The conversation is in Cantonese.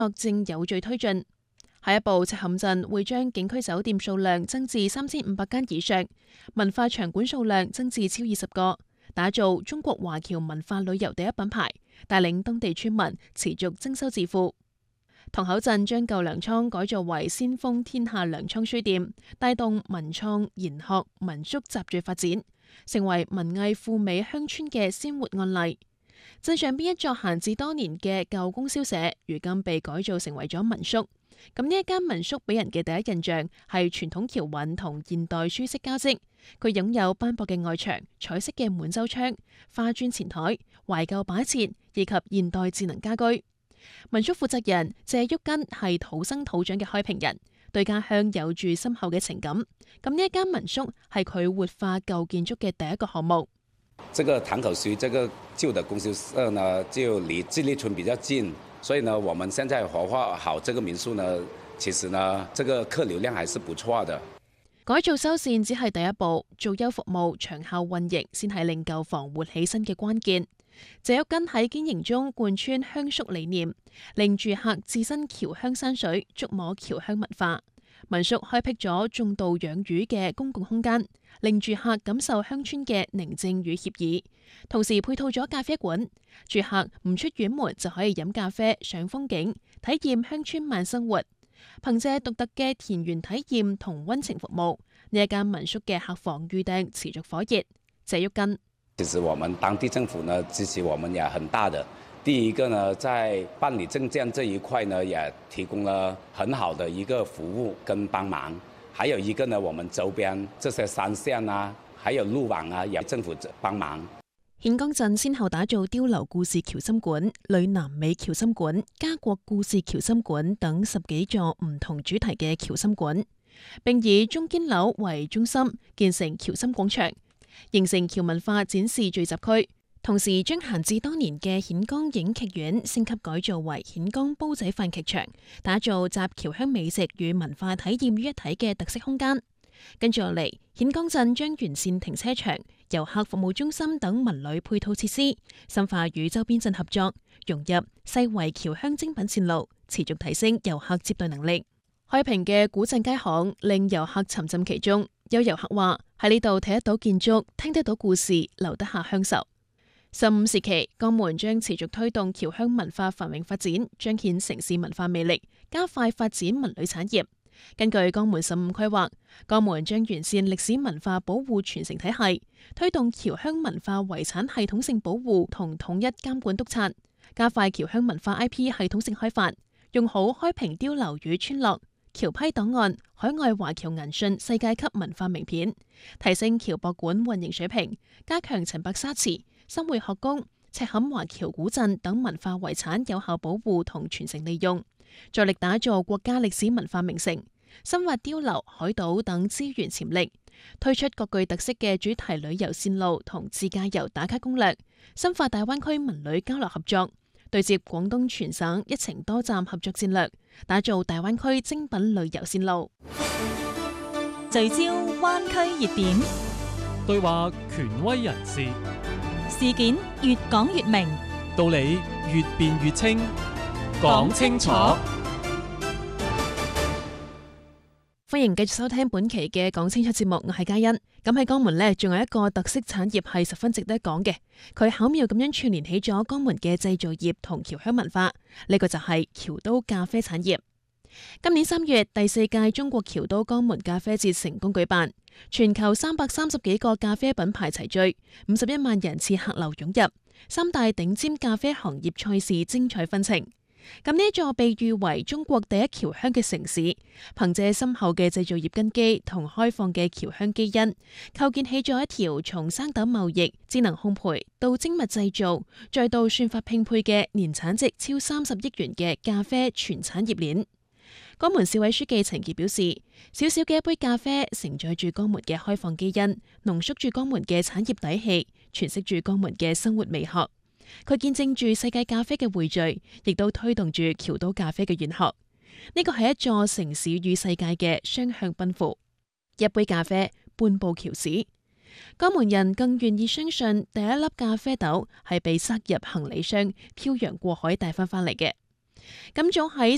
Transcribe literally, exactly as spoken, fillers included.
正有序推進。下一步，赤坎鎮會將景區酒店數量增至三千五百間以上，文化場館數量增至超二十個，打造中國華僑文化旅遊第一品牌，帶領當地村民持續增收致富。塘口鎮將舊糧倉改造為先鋒天下糧倉書店，帶動文創、研學、民宿集聚發展，成為文藝富美鄉村嘅鮮活案例。鎮上邊一座閒置多年嘅舊供銷社，如今被改造成為咗民宿。咁呢一間民宿俾人嘅第一印象係傳統橋韻同現代舒適交織。佢擁有斑駁嘅外牆、彩色嘅滿洲窗、花磚前台、懷舊擺設以及現代智能家居。民宿負責人謝旭根係土生土長嘅開平人，對家鄉有住深厚嘅情感。咁呢一間民宿係佢活化舊建築嘅第一個項目。 這個塘口區這個舊的供銷社呢，就離智利村比較近，所以呢，我們現在活化好這個民宿呢，其實呢，這個客流量還是不錯的。 改造修繕只係第一步，做優服務、長效運營先係令舊房活起身嘅關鍵。謝旭根喺經營中貫穿鄉宿理念，令住客置身僑鄉山水，觸摸僑鄉文化。民宿開闢咗種稻養魚嘅公共空間，令住客感受鄉村嘅寧靜與愜意。同時配套咗咖啡館，住客唔出院門就可以飲咖啡、賞風景，體驗鄉村慢生活。憑借獨特嘅田園體驗同溫情服務，呢一間民宿嘅客房預訂持續火熱。謝旭根， 其實我們當地政府呢支持我們也很大的。第一個呢，在辦理證件這一塊呢，也提供了很好的一個服務跟幫忙。還有一個呢，我們周邊這些山線啊，還有路網啊，也政府幫忙。 顯江鎮先後打造碉樓故事橋心館、呂南美橋心館、家國故事橋心館等十幾座唔同主題嘅橋心館，並以中堅樓為中心建成橋心廣場，形成橋文化展示聚集區。同時將閒置多年嘅顯江影劇院升級改造為顯江煲仔飯劇場，打造集僑鄉美食與文化體驗於一體嘅特色空間。跟住落嚟，顯江鎮將完善停車場、遊客服務中心等文旅配套設施，深化與周邊鎮合作，融入世遺僑鄉精品線路，持續提升遊客接待能力。開平嘅古鎮街巷令遊客沉浸其中，有遊客話喺呢度睇得到建築，聽得到故事，留得下鄉愁。十五時期，江門將持續推動僑鄉文化繁榮發展，彰顯城市文化魅力，加快發展文旅產業。根據江門十五規劃，江門將完善歷史文化保護傳承體系，推動僑鄉文化遺產系統性保護同統一監管督察，加快僑鄉文化 I P 系統性開發，用好開平碉樓與村落、僑批檔案、海外華僑銀訊世界級文化名片，提升僑博館運營水平，加強陳白沙祠、新會學宮、赤坎華僑古鎮等文化遺產有效保護同傳承利用，助力打造國家歷史文化名城，深挖碉樓、海島等資源潛力，推出各具特色嘅主題旅遊線路同自駕遊打卡攻略，深化大灣區文旅交流合作，對接廣東全省一程多站合作戰略，打造大灣區精品旅遊線路。 聚焦灣區熱點， 對話權威人士， 事件越講越明， 道理越辯越清，講清楚。 歡迎繼續收聽本期嘅講清楚節目，我係嘉欣。咁喺江門呢，仲有一個特色產業係十分值得講嘅，佢巧妙咁樣串聯起咗江門嘅製造業同僑鄉文化。呢、這個就係僑都咖啡產業。今年三月，第四屆中國僑都江門咖啡節成功舉辦，全球三百三十幾個咖啡品牌齊聚，五十一萬人次客流湧入，三大頂尖咖啡行業賽事精彩紛呈。咁呢一座被譽為中國第一僑鄉嘅城市，憑借深厚嘅製造業根基同開放嘅僑鄉基因，構建起咗一條從生豆貿易、智能烘焙到精密製造，再到算法拼配嘅年產值超三十億元嘅咖啡全產業鏈。江門市委書記陳傑表示，小小嘅一杯咖啡承載住江門嘅開放基因，濃縮住江門嘅產業底氣，詮釋住江門嘅生活美學。佢見證住世界咖啡嘅匯聚，亦都推動住僑都咖啡嘅遠航。呢個係一座城市與世界嘅雙向奔赴。一杯咖啡，半部僑史。江門人更願意相信第一粒咖啡豆係被塞入行李箱，漂洋過海帶翻返嚟嘅。咁早喺